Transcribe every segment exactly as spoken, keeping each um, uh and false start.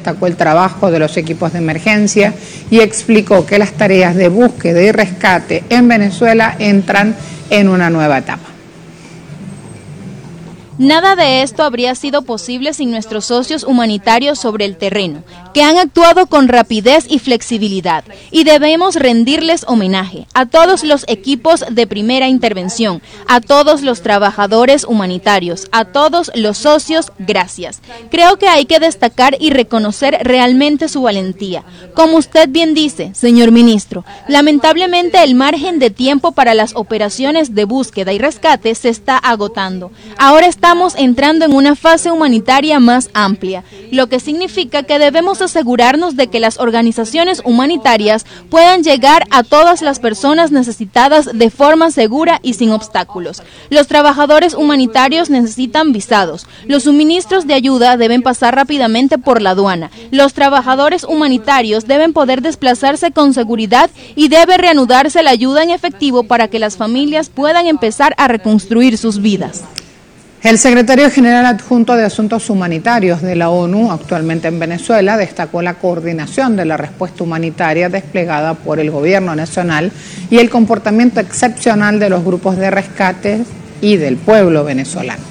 destacó el trabajo de los equipos de emergencia y explicó que las tareas de búsqueda y rescate en Venezuela entran en una nueva etapa. Nada de esto habría sido posible sin nuestros socios humanitarios sobre el terreno, que han actuado con rapidez y flexibilidad, y debemos rendirles homenaje a todos los equipos de primera intervención, a todos los trabajadores humanitarios, a todos los socios, gracias. Creo que hay que destacar y reconocer realmente su valentía. Como usted bien dice, señor ministro, lamentablemente el margen de tiempo para las operaciones de búsqueda y rescate se está agotando. Ahora está Estamos entrando en una fase humanitaria más amplia, lo que significa que debemos asegurarnos de que las organizaciones humanitarias puedan llegar a todas las personas necesitadas de forma segura y sin obstáculos. Los trabajadores humanitarios necesitan visados, los suministros de ayuda deben pasar rápidamente por la aduana, los trabajadores humanitarios deben poder desplazarse con seguridad y debe reanudarse la ayuda en efectivo para que las familias puedan empezar a reconstruir sus vidas. El secretario general adjunto de Asuntos Humanitarios de la ONU, actualmente en Venezuela, destacó la coordinación de la respuesta humanitaria desplegada por el gobierno nacional y el comportamiento excepcional de los grupos de rescate y del pueblo venezolano.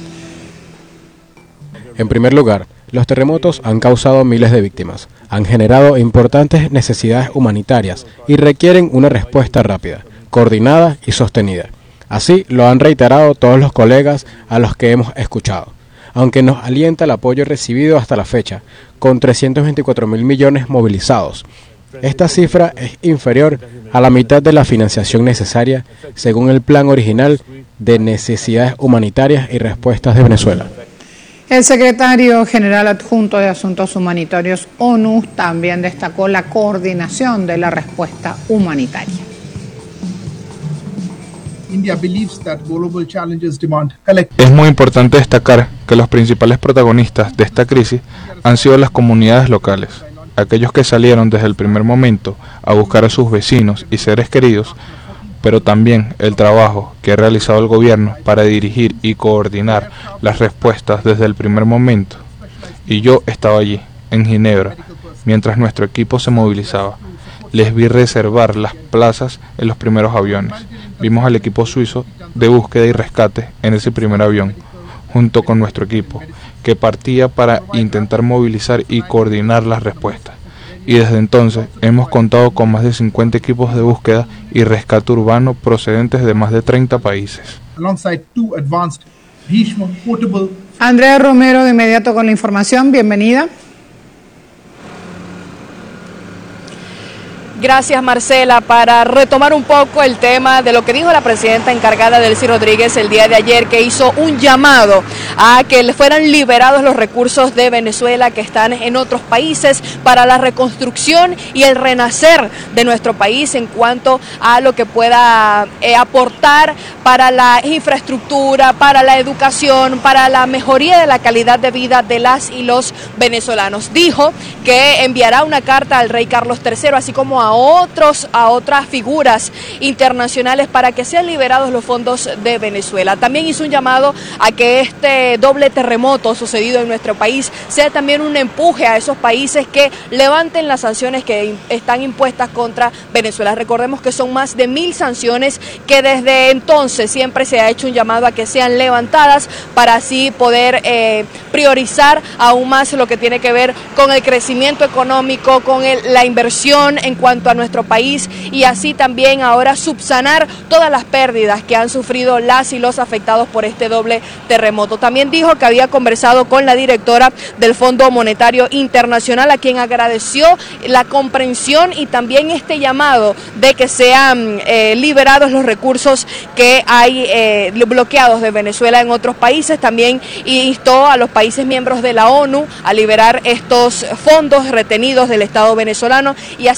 En primer lugar, los terremotos han causado miles de víctimas, han generado importantes necesidades humanitarias y requieren una respuesta rápida, coordinada y sostenida. Así lo han reiterado todos los colegas a los que hemos escuchado, aunque nos alienta el apoyo recibido hasta la fecha, con trescientos veinticuatro mil millones movilizados. Esta cifra es inferior a la mitad de la financiación necesaria según el plan original de necesidades humanitarias y respuestas de Venezuela. El secretario general adjunto de Asuntos Humanitarios ONU también destacó la coordinación de la respuesta humanitaria. Es muy importante destacar que los principales protagonistas de esta crisis han sido las comunidades locales, aquellos que salieron desde el primer momento a buscar a sus vecinos y seres queridos, pero también el trabajo que ha realizado el gobierno para dirigir y coordinar las respuestas desde el primer momento. Y yo estaba allí, en Ginebra, mientras nuestro equipo se movilizaba. Les vi reservar las plazas en los primeros aviones. Vimos al equipo suizo de búsqueda y rescate en ese primer avión, junto con nuestro equipo, que partía para intentar movilizar y coordinar las respuestas. Y desde entonces hemos contado con más de cincuenta equipos de búsqueda y rescate urbano procedentes de más de treinta países. Andrea Romero, de inmediato con la información, bienvenida. Gracias, Marcela. Para retomar un poco el tema de lo que dijo la presidenta encargada, Delcy Rodríguez, el día de ayer, que hizo un llamado a que fueran liberados los recursos de Venezuela que están en otros países para la reconstrucción y el renacer de nuestro país en cuanto a lo que pueda eh, aportar para la infraestructura, para la educación, para la mejoría de la calidad de vida de las y los venezolanos. Dijo que enviará una carta al rey Carlos tercero, así como a a otros, a otras figuras internacionales para que sean liberados los fondos de Venezuela. También hizo un llamado a que este doble terremoto sucedido en nuestro país sea también un empuje a esos países que levanten las sanciones que están impuestas contra Venezuela. Recordemos que son más de mil sanciones que desde entonces siempre se ha hecho un llamado a que sean levantadas para así poder eh, priorizar aún más lo que tiene que ver con el crecimiento económico, con el, la inversión en cuanto a nuestro país y así también ahora subsanar todas las pérdidas que han sufrido las y los afectados por este doble terremoto. También dijo que había conversado con la directora del Fondo Monetario Internacional, a quien agradeció la comprensión y también este llamado de que sean eh, liberados los recursos que hay eh, bloqueados de Venezuela en otros países. También instó a los países miembros de la ONU a liberar estos fondos retenidos del Estado venezolano y hacer frente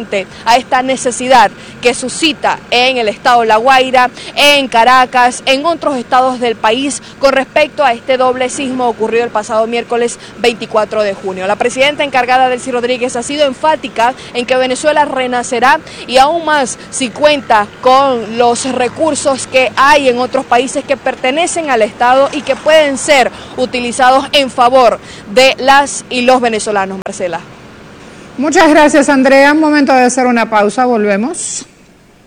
frente a esta necesidad que suscita en el estado La Guaira, en Caracas, en otros estados del país con respecto a este doble sismo ocurrido el pasado miércoles veinticuatro de junio. La presidenta encargada, Delcy Rodríguez, ha sido enfática en que Venezuela renacerá y aún más si cuenta con los recursos que hay en otros países que pertenecen al Estado y que pueden ser utilizados en favor de las y los venezolanos. Marcela. Muchas gracias, Andrea. Un momento de hacer una pausa, volvemos.